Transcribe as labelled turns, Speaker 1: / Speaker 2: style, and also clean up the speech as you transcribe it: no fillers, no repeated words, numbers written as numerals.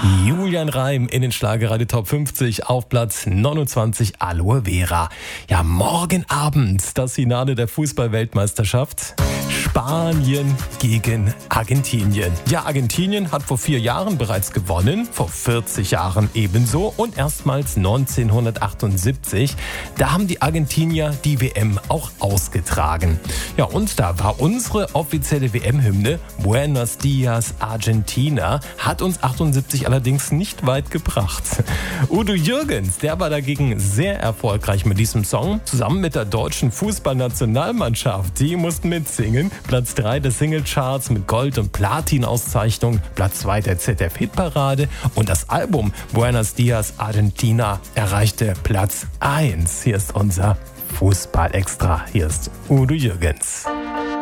Speaker 1: Julian Reim in den Schlagerradio Top 50 auf Platz 29, Aloe Vera. Ja, morgen Abend das Finale der Fußball-Weltmeisterschaft. Spanien gegen Argentinien. Ja, Argentinien hat vor 4 Jahren bereits gewonnen, vor 40 Jahren ebenso und erstmals 1978. Da haben die Argentinier die WM auch ausgetragen. Ja, und da war unsere offizielle WM-Hymne Buenos Dias Argentina, hat uns 78 allerdings nicht weit gebracht. Udo Jürgens, der war dagegen sehr erfolgreich mit diesem Song, zusammen mit der deutschen Fußballnationalmannschaft. Die mussten mitsingen. Platz 3 der Singlecharts mit Gold- und Platin-Auszeichnung, Platz 2 der ZDF-Hitparade und das Album Buenos Dias Argentina erreichte Platz 1. Hier ist unser Fußball-Extra. Hier ist Udo Jürgens.